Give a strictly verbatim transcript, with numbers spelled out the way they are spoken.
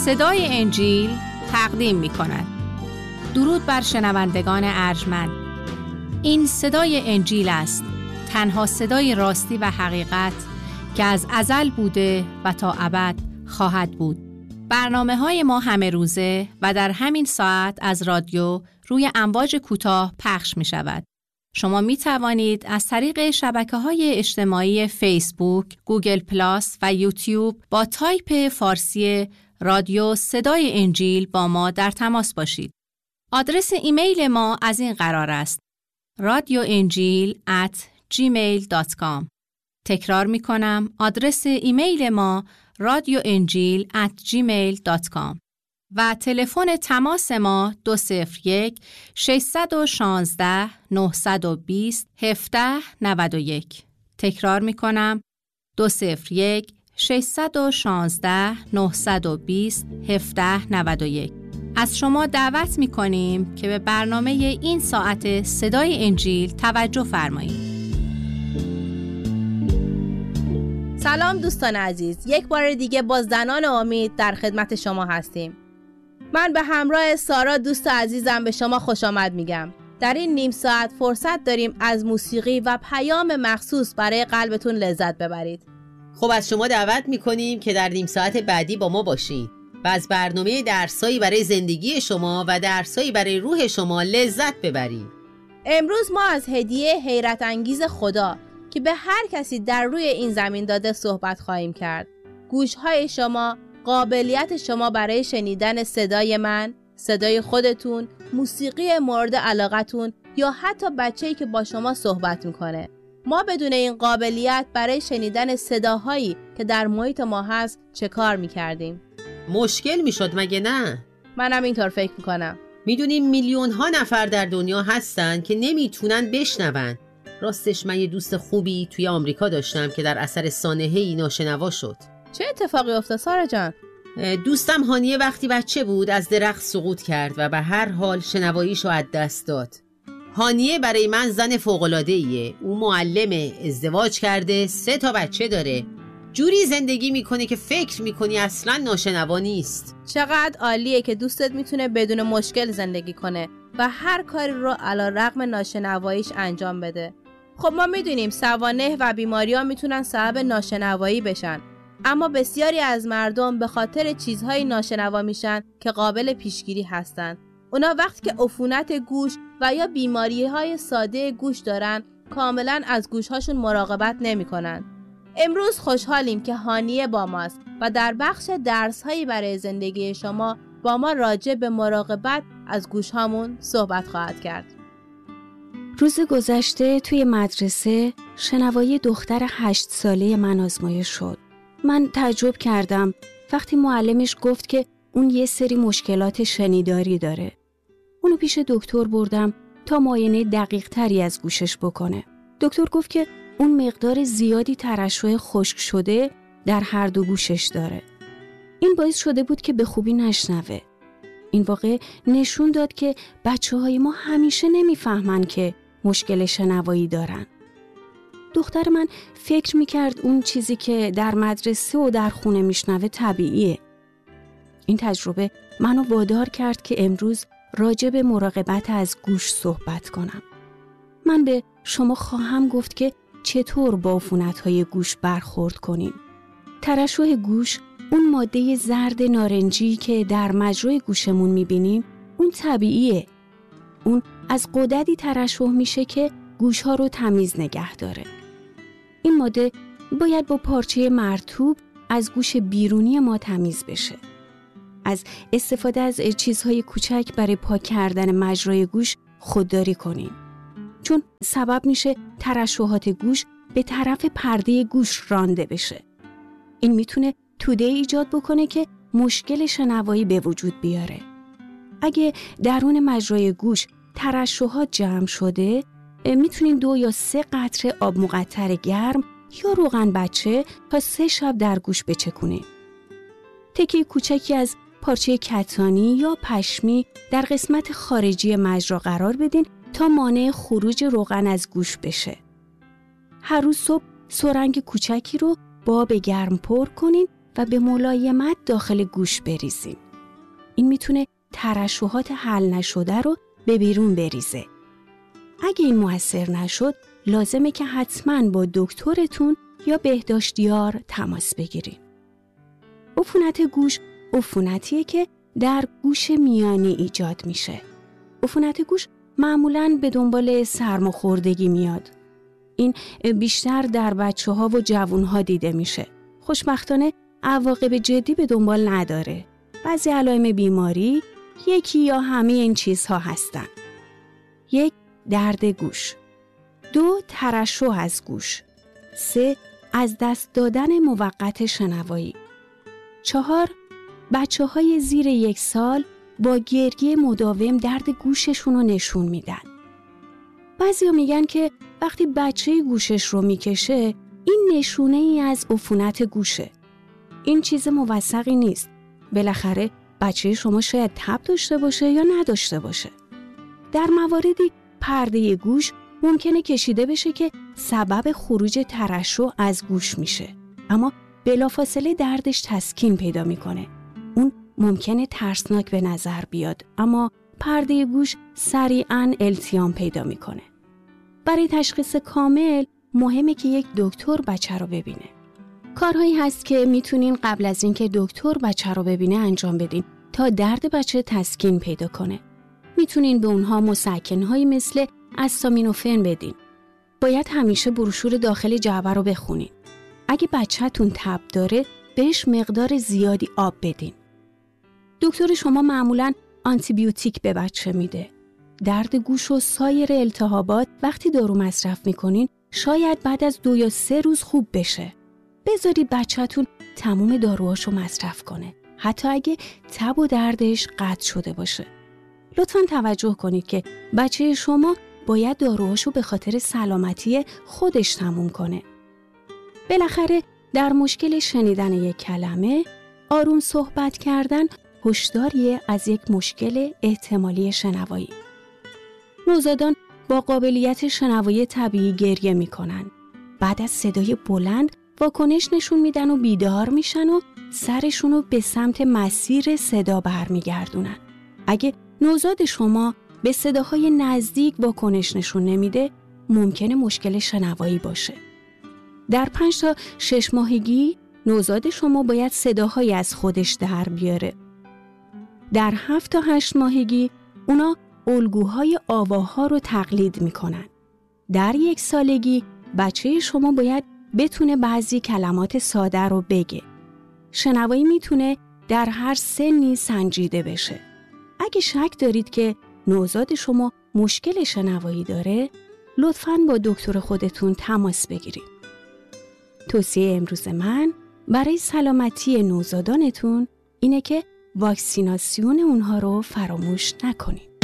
صدای انجیل تقدیم می کند. درود بر شنوندگان ارجمند. این صدای انجیل است، تنها صدای راستی و حقیقت که از ازل بوده و تا ابد خواهد بود. برنامه های ما همه روزه و در همین ساعت از رادیو روی امواج کوتاه پخش می شود. شما می توانید از طریق شبکه‌های اجتماعی فیسبوک، گوگل پلاس و یوتیوب با تایپ فارسی رادیو صدای انجیل با ما در تماس باشید. آدرس ایمیل ما از این قرار است: رادیو انجیل ات جیمیل دات کام. تکرار می کنم، آدرس ایمیل ما رادیو انجیل ات جیمیل دات کام و تلفن تماس ما دو صفر یک ششصد و شانزده نهصد و بیست هفده نود و یک. تکرار می کنم، دو صفر یک ششصد و شانزده نهصد و بیست هفده نود و یک. از شما دعوت می کنیم که به برنامه این ساعت صدای انجیل توجه فرمایید. سلام دوستان عزیز، یک بار دیگه با زنان امید در خدمت شما هستیم. من به همراه سارا دوست عزیزم به شما خوش آمد میگم. در این نیم ساعت فرصت داریم از موسیقی و پیام مخصوص برای قلبتون لذت ببرید. خب از شما دعوت میکنیم که در نیم ساعت بعدی با ما باشید و از برنامه درسایی برای زندگی شما و درسایی برای روح شما لذت ببرید. امروز ما از هدیه حیرت انگیز خدا که به هر کسی در روی این زمین داده صحبت خواهیم کرد. گوشهای شما، قابلیت شما برای شنیدن صدای من، صدای خودتون، موسیقی مورد علاقتون یا حتی بچه‌ای که با شما صحبت میکنه. ما بدون این قابلیت برای شنیدن صداهایی که در محیط ما هست چه کار میکردیم؟ مشکل میشد مگه نه؟ منم اینطور فکر میکنم. میدونیم میلیون ها نفر در دنیا هستن که نمیتونن بشنون. راستش من یه دوست خوبی توی آمریکا داشتم که در اثر سانحه‌ای ناشنوا شد. چه اتفاقی افتاد سارا جان؟ دوستم هانیه وقتی بچه بود از درخت سقوط کرد و به هر حال شنواییشو از دست داد. هانیه برای من زن فوق‌العاده‌ایه. او معلمه، ازدواج کرده، سه تا بچه داره. جوری زندگی میکنه که فکر میکنی اصلاً ناشنوا نیست. چقدر عالیه که دوستت میتونه بدون مشکل زندگی کنه و هر کاری رو علی‌رغم ناشنواییش انجام بده. خب ما میدونیم سوانح و بیماری‌ها میتونن سبب ناشنوایی بشن، اما بسیاری از مردم به خاطر چیزهای ناشنوا میشن که قابل پیشگیری هستن. اونا وقتی که عفونت گوش و یا بیماری‌های ساده گوش دارن کاملا از گوشهاشون مراقبت نمی‌کنن. امروز خوشحالیم که هانیه با ماست و در بخش درس‌هایی برای زندگی شما با ما راجع به مراقبت از گوشهامون صحبت خواهد کرد. روز گذشته توی مدرسه شنوایی دختر هشت ساله من آزمایش شد. من تعجب کردم وقتی معلمش گفت که اون یه سری مشکلات شنیداری داره. اونو پیش دکتر بردم تا معاینه دقیق تری از گوشش بکنه. دکتر گفت که اون مقدار زیادی ترشح خشک شده در هر دو گوشش داره. این باعث شده بود که به خوبی نشنوه. این واقع نشون داد که بچه‌های ما همیشه نمیفهمن که مشکل شنوایی دارن. دختر من فکر میکرد اون چیزی که در مدرسه و در خونه میشنوه طبیعیه. این تجربه منو وادار کرد که امروز راجع به مراقبت از گوش صحبت کنم. من به شما خواهم گفت که چطور با عفونت‌های گوش برخورد کنیم. ترشح گوش، اون ماده زرد نارنجی که در مجرای گوشمون میبینیم، اون طبیعیه. اون از غددی ترشح میشه که گوشها رو تمیز نگه داره. این ماده باید با پارچه مرطوب از گوش بیرونی ما تمیز بشه. از استفاده از چیزهای کوچک برای پاک کردن مجرای گوش خودداری کنیم. چون سبب میشه ترشحات گوش به طرف پرده گوش رانده بشه. این میتونه توده ایجاد بکنه که مشکل شنوایی به وجود بیاره. اگه درون مجرای گوش ترشحات جمع شده، میتونین دو یا سه قطره آب مقطر گرم یا روغن بچه تا سه شب در گوش بچکونین. تکه کوچکی از پارچه کتانی یا پشمی در قسمت خارجی مجرا قرار بدین تا مانع خروج روغن از گوش بشه. هر روز صبح سرنگ کوچکی رو با آب گرم پر کنین و به ملایمت داخل گوش بریزیم. این میتونه ترشحات حل نشده رو به بیرون بریزه. اگه این مؤثر نشد، لازمه که حتماً با دکترتون یا بهداشتیار تماس بگیریم. عفونت گوش عفونتیه که در گوش میانی ایجاد میشه. عفونت گوش معمولاً به دنبال سرماخوردگی میاد. این بیشتر در بچه‌ها و جوان‌ها دیده میشه. خوشبختانه عواقب جدی به دنبال نداره. بعضی علائم بیماری یکی یا همه این چیزها هستن. یک، درد گوش. دو، ترشح از گوش. سه، از دست دادن موقت شنوایی. چهار، بچه های زیر یک سال با گریه مداوم درد گوششون رو نشون میدن. بعضیا میگن که وقتی بچه گوشش رو میکشه این نشونه ای از عفونت گوشه. این چیز موثقی نیست. بالاخره بچه شما شاید تب داشته باشه یا نداشته باشه. در مواردی پرده گوش ممکنه کشیده بشه که سبب خروج ترشح از گوش میشه. اما بلافاصله دردش تسکین پیدا میکنه. اون ممکنه ترسناک به نظر بیاد، اما پرده گوش سریعاً التیام پیدا میکنه. برای تشخیص کامل مهمه که یک دکتر بچه رو ببینه. کارهایی هست که میتونین قبل از اینکه دکتر بچه رو ببینه انجام بدین تا درد بچه تسکین پیدا کنه. میتونین به اونها مسکن‌هایی مثل استامینوفن بدین. باید همیشه بروشور داخل جعبه رو بخونین. اگه بچه‌تون تب داره بهش مقدار زیادی آب بدین. دکتر شما معمولاً آنتیبیوتیک به بچه میده. درد گوش و سایر التهابات وقتی دارو مصرف میکنین شاید بعد از دو یا سه روز خوب بشه. بذارید بچه‌تون تموم داروهاشو مصرف کنه، حتی اگه تب و دردش قطع شده باشه. لطفاً توجه کنید که بچه شما باید داروهاشو به خاطر سلامتی خودش تموم کنه. بالاخره در مشکل شنیدن یک کلمه، آروم صحبت کردن هشداریه از یک مشکل احتمالی شنوایی. نوزادان با قابلیت شنوایی طبیعی گریه میکنن. بعد از صدای بلند واکنش نشون میدن و بیدار میشن و سرشون رو به سمت مسیر صدا برمیگردونن. اگه نوزاد شما به صداهای نزدیک واکنش نشون نمیده، ممکنه مشکل شنوایی باشه. در پنج تا شش ماهگی نوزاد شما باید صداهایی از خودش در بیاره. در هفت تا هشت ماهگی اونا الگوهای آواها رو تقلید میکنن. در یک سالگی بچه شما باید بتونه بعضی کلمات ساده رو بگه. شنوایی میتونه در هر سنی سنجیده بشه. اگه شک دارید که نوزاد شما مشکل شنوایی داره، لطفاً با دکتر خودتون تماس بگیرید. توصیه امروز من برای سلامتی نوزادانتون اینه که واکسیناسیون اونها رو فراموش نکنید.